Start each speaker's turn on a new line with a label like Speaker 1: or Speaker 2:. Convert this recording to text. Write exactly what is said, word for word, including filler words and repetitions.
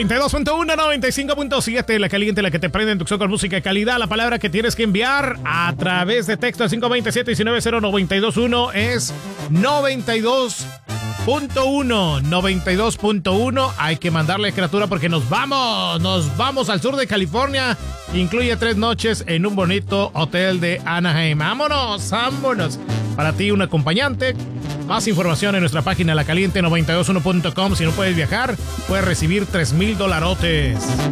Speaker 1: noventa y dos punto uno, noventa y cinco punto siete, la caliente, la que te prende en tu con música de calidad. La palabra que tienes que enviar a través de texto al cinco dos siete, uno nueve cero, nueve dos uno es noventa y dos punto uno. noventa y dos punto uno. Hay que mandarle criatura porque nos vamos. Nos vamos al sur de California. Incluye tres noches en un bonito hotel de Anaheim. Vámonos, vámonos. Para ti, un acompañante. Más información en nuestra página la caliente noventa y dos uno punto com. Si no puedes viajar, puedes recibir tres mil dolarotes.